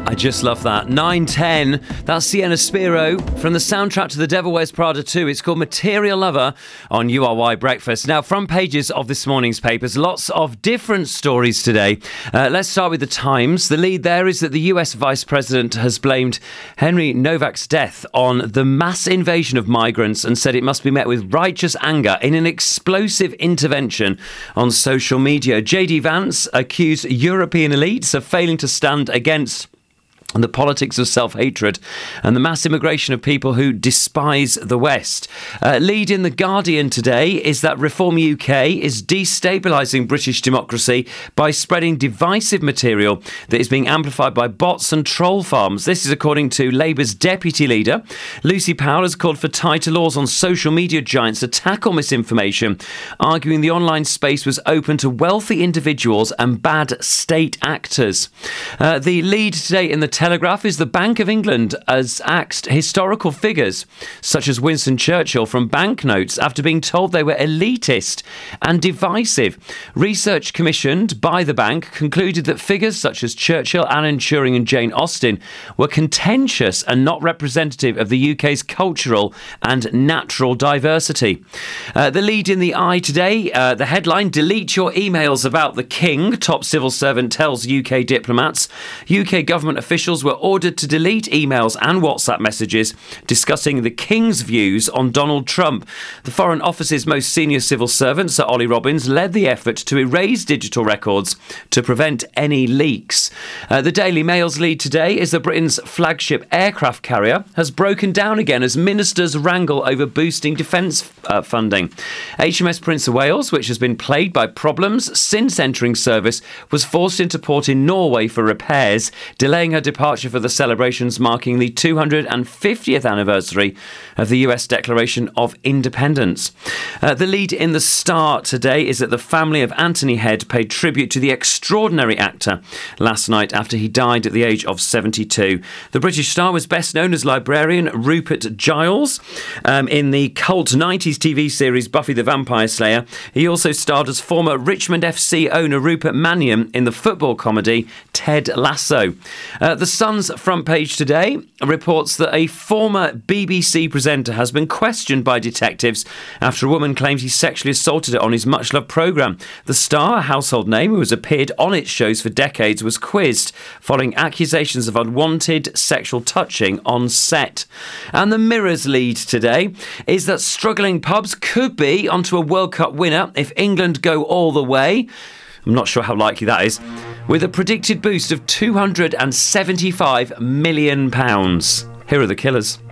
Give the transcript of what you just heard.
I just love that. 9:10. That's Sienna Spiro from the soundtrack to The Devil Wears Prada 2. It's called Material Lover on URY Breakfast. Now, front pages of this morning's papers, lots of different stories today. Let's start with the Times. The lead there is that the US Vice President has blamed Henry Novak's death on the mass invasion of migrants and said it must be met with righteous anger in an explosive intervention on social media. JD Vance accused European elites of failing to stand against the politics of self-hatred and the mass immigration of people who despise the West. Lead in The Guardian today is that Reform UK is destabilising British democracy by spreading divisive material that is being amplified by bots and troll farms. This is according to Labour's deputy leader. Lucy Powell has called for tighter laws on social media giants to tackle misinformation, arguing the online space was open to wealthy individuals and bad state actors. The lead today in The Telegraph is the Bank of England has axed historical figures such as Winston Churchill from banknotes after being told they were elitist and divisive. Research commissioned by the bank concluded that figures such as Churchill, Alan Turing and Jane Austen were contentious and not representative of the UK's cultural and natural diversity. The lead in The Eye today, the headline, delete your emails about the King, top civil servant tells UK diplomats. UK government officials were ordered to delete emails and WhatsApp messages discussing the King's views on Donald Trump. The Foreign Office's most senior civil servant, Sir Ollie Robbins, led the effort to erase digital records to prevent any leaks. The Daily Mail's lead today is that Britain's flagship aircraft carrier has broken down again as ministers wrangle over boosting defence funding. HMS Prince of Wales, which has been plagued by problems since entering service, was forced into port in Norway for repairs, delaying her departure for the celebrations marking the 250th anniversary of the US Declaration of Independence. The lead in The Star today is that the family of Anthony Head paid tribute to the extraordinary actor last night after he died at the age of 72. The British star was best known as librarian Rupert Giles in the cult 90s TV series Buffy the Vampire Slayer. He also starred as former Richmond FC owner Rupert Mannion in the football comedy Ted Lasso. The Sun's front page today reports that a former BBC presenter has been questioned by detectives after a woman claims he sexually assaulted her on his much-loved programme. The Star, a household name who has appeared on its shows for decades, was quizzed following accusations of unwanted sexual touching on set. And the Mirror's lead today is that struggling pubs could be onto a World Cup winner if England go all the way. I'm not sure how likely that is. With a predicted boost of £275 million. Here are the Killers.